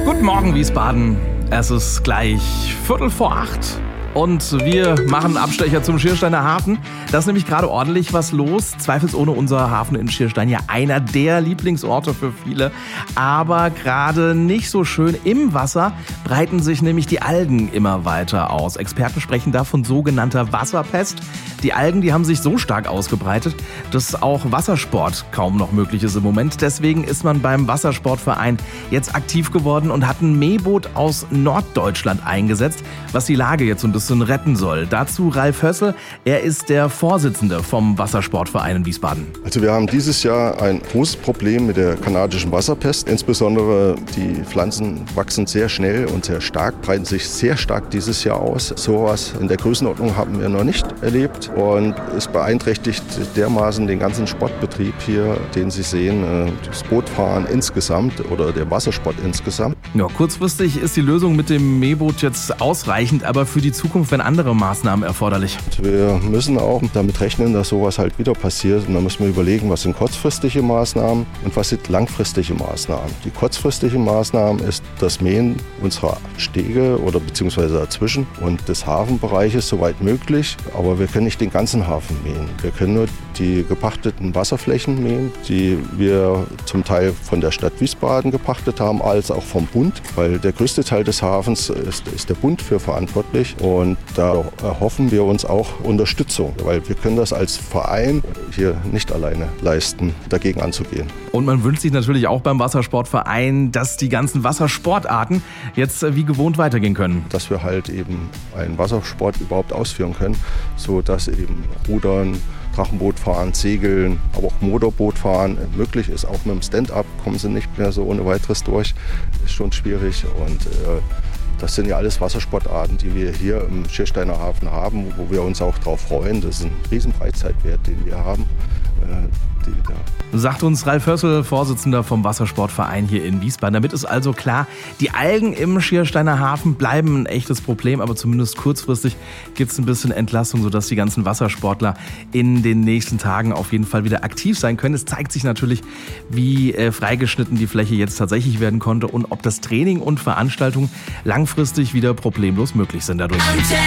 Guten Morgen, Wiesbaden. Es ist gleich 7:45 und wir machen einen Abstecher zum Schiersteiner Hafen. Da ist nämlich gerade ordentlich was los. Zweifelsohne unser Hafen in Schierstein ja einer der Lieblingsorte für viele. Aber gerade nicht so schön. Im Wasser breiten sich nämlich die Algen immer weiter aus. Experten sprechen da von sogenannter Wasserpest. Die Algen, die haben sich so stark ausgebreitet, dass auch Wassersport kaum noch möglich ist im Moment. Deswegen ist man beim Wassersportverein jetzt aktiv geworden und hat ein Mähboot aus Norddeutschland eingesetzt, was die Lage jetzt so ein bisschen retten soll. Dazu Ralf Hössel, er ist der Vorsitzende vom Wassersportverein in Wiesbaden. Also wir haben dieses Jahr ein großes Problem mit der kanadischen Wasserpest. Insbesondere die Pflanzen wachsen sehr schnell und sehr stark, breiten sich sehr stark dieses Jahr aus. Sowas in der Größenordnung haben wir noch nicht erlebt. Und es beeinträchtigt dermaßen den ganzen Sportbetrieb hier, den Sie sehen, das Bootfahren insgesamt oder der Wassersport insgesamt. Ja, kurzfristig ist die Lösung mit dem Mähboot jetzt ausreichend, aber für die Zukunft werden andere Maßnahmen erforderlich. Wir müssen auch damit rechnen, dass sowas halt wieder passiert. Und da müssen wir überlegen, was sind kurzfristige Maßnahmen und was sind langfristige Maßnahmen. Die kurzfristigen Maßnahmen ist das Mähen unserer Stege oder beziehungsweise dazwischen und des Hafenbereiches soweit möglich, aber wir können nicht den ganzen Hafen mähen. Wir können nur die gepachteten Wasserflächen mähen, die wir zum Teil von der Stadt Wiesbaden gepachtet haben, als auch vom Bund, weil der größte Teil des Hafens ist der Bund für verantwortlich und da erhoffen wir uns auch Unterstützung, weil wir können das als Verein hier nicht alleine leisten, dagegen anzugehen. Und man wünscht sich natürlich auch beim Wassersportverein, dass die ganzen Wassersportarten jetzt wie gewohnt weitergehen können. Dass wir halt eben einen Wassersport überhaupt ausführen können, so dass eben Rudern, Drachenbootfahren, Segeln, aber auch Motorbootfahren möglich ist. Auch mit dem Stand-up kommen sie nicht mehr so ohne weiteres durch. Ist schon schwierig und das sind ja alles Wassersportarten, die wir hier im Schiersteiner Hafen haben, wo wir uns auch darauf freuen. Das ist ein riesen Freizeitwert, den wir haben. Sagt uns Ralf Hössel, Vorsitzender vom Wassersportverein hier in Wiesbaden. Damit ist also klar, die Algen im Schiersteiner Hafen bleiben ein echtes Problem, aber zumindest kurzfristig gibt es ein bisschen Entlastung, sodass die ganzen Wassersportler in den nächsten Tagen auf jeden Fall wieder aktiv sein können. Es zeigt sich natürlich, wie freigeschnitten die Fläche jetzt tatsächlich werden konnte und ob das Training und Veranstaltungen langfristig wieder problemlos möglich sind dadurch.